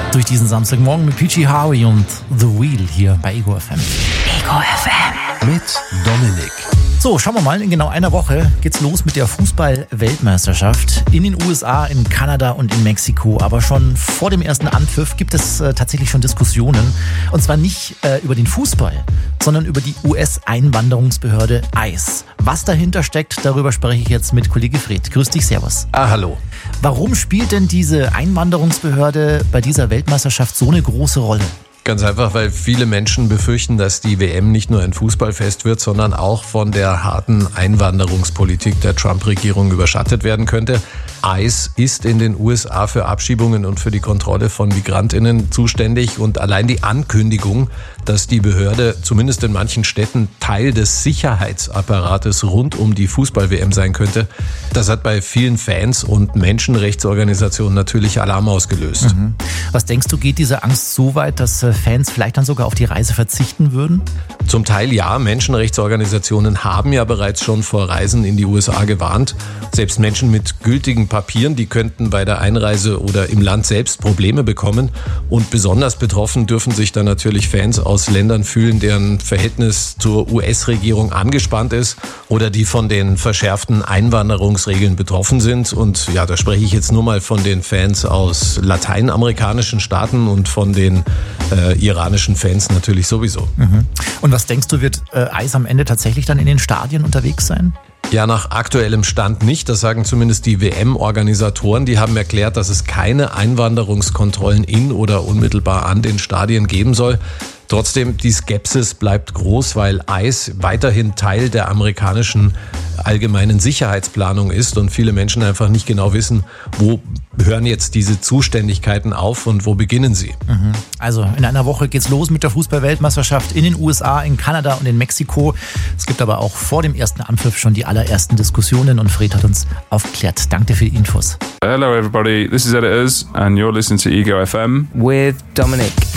Durch diesen Samstagmorgen mit PG Harvey und The Wheel hier bei Ego FM. Ego FM. Mit Dominik. So, schauen wir mal, in genau einer Woche geht's los mit der Fußball-Weltmeisterschaft in den USA, in Kanada und in Mexiko. Aber schon vor dem ersten Anpfiff gibt es tatsächlich schon Diskussionen. Und zwar nicht über den Fußball, sondern über die US-Einwanderungsbehörde ICE. Was dahinter steckt, darüber spreche ich jetzt mit Kollege Fred. Grüß dich, servus. Hallo. Warum spielt denn diese Einwanderungsbehörde bei dieser Weltmeisterschaft so eine große Rolle? Ganz einfach, weil viele Menschen befürchten, dass die WM nicht nur ein Fußballfest wird, sondern auch von der harten Einwanderungspolitik der Trump-Regierung überschattet werden könnte. ICE ist in den USA für Abschiebungen und für die Kontrolle von MigrantInnen zuständig und allein die Ankündigung, dass die Behörde zumindest in manchen Städten Teil des Sicherheitsapparates rund um die Fußball-WM sein könnte, das hat bei vielen Fans und Menschenrechtsorganisationen natürlich Alarm ausgelöst. Was denkst du, geht diese Angst so weit, dass Fans vielleicht dann sogar auf die Reise verzichten würden? Zum Teil ja, Menschenrechtsorganisationen haben ja bereits schon vor Reisen in die USA gewarnt. Selbst Menschen mit gültigen Papieren, die könnten bei der Einreise oder im Land selbst Probleme bekommen. Und besonders betroffen dürfen sich dann natürlich Fans aus Ländern fühlen, deren Verhältnis zur US-Regierung angespannt ist oder die von den verschärften Einwanderungsregeln betroffen sind. Und ja, da spreche ich jetzt nur mal von den Fans aus lateinamerikanischen Staaten und von den iranischen Fans natürlich sowieso. Und was denkst du, wird ICE am Ende tatsächlich dann in den Stadien unterwegs sein? Ja, nach aktuellem Stand nicht. Das sagen zumindest die WM-Organisatoren. Die haben erklärt, dass es keine Einwanderungskontrollen in oder unmittelbar an den Stadien geben soll. Trotzdem, die Skepsis bleibt groß, weil ICE weiterhin Teil der amerikanischen allgemeinen Sicherheitsplanung ist und viele Menschen einfach nicht genau wissen, wo hören jetzt diese Zuständigkeiten auf und wo beginnen sie. Also in einer Woche geht's los mit der Fußball-Weltmeisterschaft in den USA, in Kanada und in Mexiko. Es gibt aber auch vor dem ersten Anpfiff schon die allerersten Diskussionen und Fred hat uns aufgeklärt. Danke für die Infos. Hello everybody, this is Editors and you're listening to Ego FM with Dominik.